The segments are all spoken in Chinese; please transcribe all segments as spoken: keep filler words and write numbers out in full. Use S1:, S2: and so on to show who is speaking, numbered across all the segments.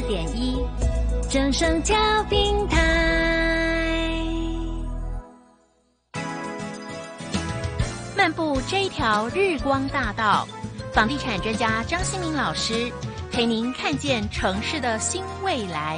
S1: 点一，正声调频台。漫步这一条日光大道，房地产专家张新民老师陪您看见城市的新未来。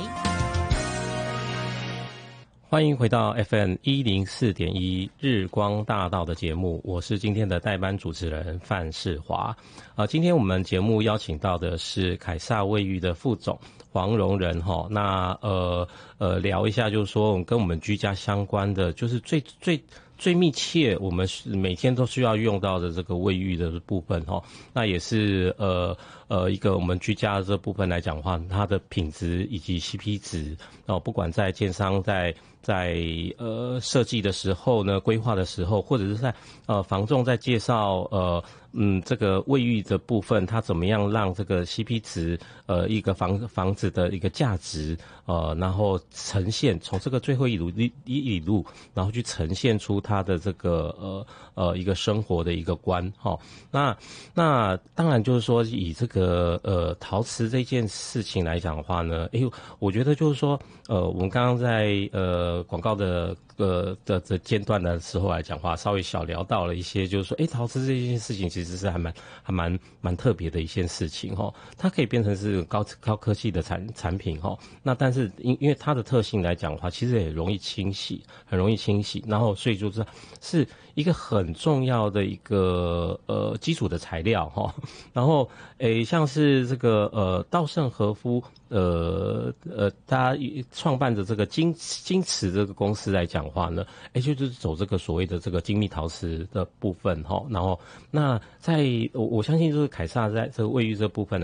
S2: 欢迎回到 F M 一零四点一日光大道的节目，我是今天的代班主持人范世华。呃，今天我们节目邀请到的是凯撒卫浴的副总黄荣仁哈。那呃呃聊一下，就是说跟我们居家相关的，就是最最最密切，我们是每天都需要用到的这个卫浴的部分哈。那也是呃呃一个我们居家的这部分来讲的话，它的品质以及 C P 值哦，不管在建商在在呃设计的时候呢，规划的时候，或者是在呃房仲在介绍呃嗯这个卫浴的部分，它怎么样让这个 C P 值呃一个房房子的一个价值呃，然后呈现从这个最后一路一一里路，然后去呈现出它的这个呃呃一个生活的一个观哈、哦。那那当然就是说以这个呃陶瓷这件事情来讲的话呢，哎，我觉得就是说呃我们刚刚在呃。广告的呃的的间段的时候来讲话，稍微小聊到了一些，就是说，哎，陶瓷这件事情其实是还蛮还蛮蛮特别的一件事情哈，它可以变成是高高科技的产产品哈。那但是因因为它的特性来讲的话，其实也容易清洗，很容易清洗，然后所以就是是一个很重要的一个呃基础的材料哈。然后诶，像是这个呃稻盛和夫呃呃，他创办的这个金金瓷这个公司来讲话呢，哎，就是走这个所谓的这个精密陶瓷的部分哈。然后那在我我相信就是凯撒在这个卫浴这部分